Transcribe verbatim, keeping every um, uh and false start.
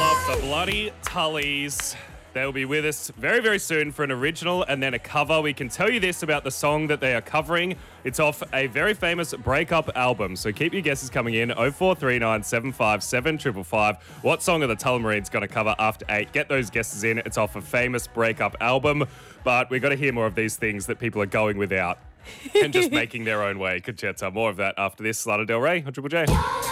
love the Bloody Tullies. They'll be with us very, very soon for an original and then a cover. We can tell you this about the song that they are covering. It's off a very famous breakup album. So keep your guesses coming in. oh four three nine, seven five seven, five five five. What song are the Tullamarines going to cover after eight? Get those guesses in. It's off a famous breakup album. But we've got to hear more of these things that people are going without and just making their own way. Conchetta, more of that after this. Lana Del Rey on Triple J.